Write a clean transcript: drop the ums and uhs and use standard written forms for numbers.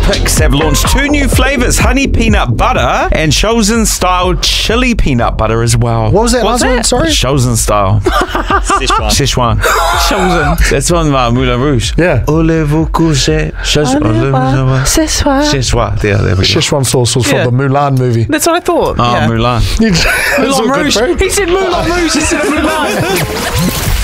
Picks have launched 2 new flavours, honey peanut butter and Chosen style chili peanut butter as well. What was that last one? Sorry? Chosen style. Szechuan. Chosen. That's on Moulin Rouge. Yeah. Voulez-vous coucher? Szechuan. Yeah, there we go. Szechuan sauce was from the Mulan movie. That's what I thought. Oh, yeah. Mulan. Moulin Rouge. He said Moulin Rouge instead of Mulan.